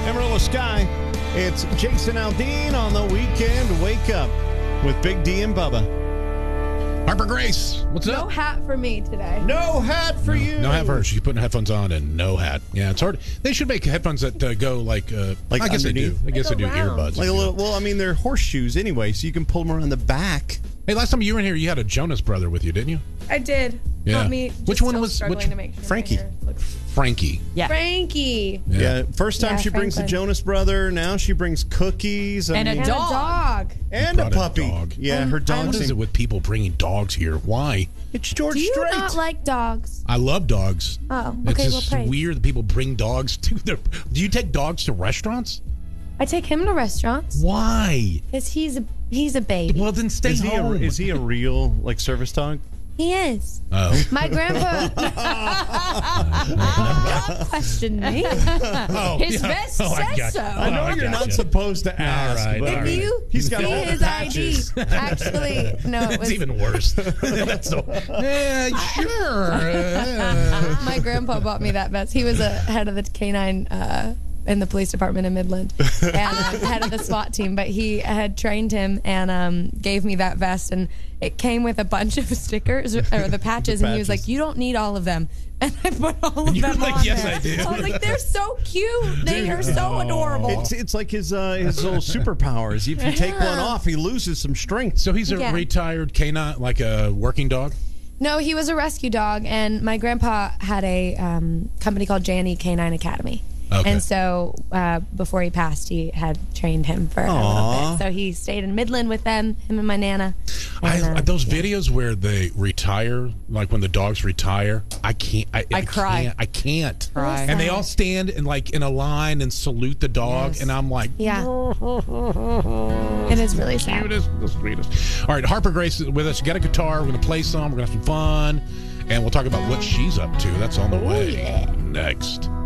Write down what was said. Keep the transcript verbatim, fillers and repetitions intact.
Amarillo Sky. It's Jason Aldean on the weekend. Wake up with Big D and Bubba. Harper Grace, what's no up? No hat for me today. No hat for no, you. No hat for her. She's putting headphones on and no hat. Yeah, it's hard. They should make headphones that uh, go like, uh, like I guess underneath? they do. I guess like they do around. earbuds. Like a little, well, I mean, they're horseshoes anyway, so you can pull them around the back. Hey, last time you were in here, you had a Jonas brother with you, didn't you? I did. Yeah. Help me. Which one still was- struggling which- to make sure my Frankie. hair looks- Frankie. Yeah. Frankie. Yeah. Yeah, first time Yeah, she brings the Franklin. Jonas brother. Now she brings cookies. I And a mean, And Dog. a dog. and a Brought a puppy. dog. Yeah, Um, her I'm- dog. What is it with people bringing dogs here? Why? It's George Do you Strait. not like dogs? I love dogs. Oh, It's okay. Well, just pray. weird that people bring dogs to their. Do you take dogs to restaurants? I take him to restaurants Why? because he's a he's a baby. Well, then stay is he, a, home. is he a real like service dog? He is. Oh. My grandpa. Don't question me. Oh, His yeah. vest Oh, I says got so. you. I know Oh, you're not gotcha. supposed to ask. right, but all If right. you He's see got all the his patches. I D, actually, no, it That's was even worse. That's so. Yeah, sure. Uh, my grandpa bought me that vest. He was a head of the canine uh, in the police department in Midland and uh, head of the SWAT team. But he had trained him and um, gave me that vest, and it came with a bunch of stickers or the patches. The And he was patches. like, "You don't need all of them." And I put all of you were them like, on "Yes, there. I do." I was like, "They're so cute. They Dude, are so adorable." It's it's like his uh, his little superpowers. If you take one off, he loses some strength. so he's a Yeah. retired canine, like a working dog. No, he was a rescue dog, and my grandpa had a um, company called J and E Canine Academy. Okay. And so uh, before he passed, he had trained him for a Aw. little bit. So he stayed in Midland with them, him and my Nana. And, I, uh, those yeah. videos where they retire, like when the dogs retire, I can't. I, I cry. Can't, I can't. Cry. And they all stand in like in a line and salute the dog, Yes. and I'm like, Yeah. It is really sad. cutest, the sweetest. All right, Harper Grace is with us. Get a guitar. We're gonna play some. We're gonna have some fun, and we'll talk about what she's up to. That's on the way yeah. next.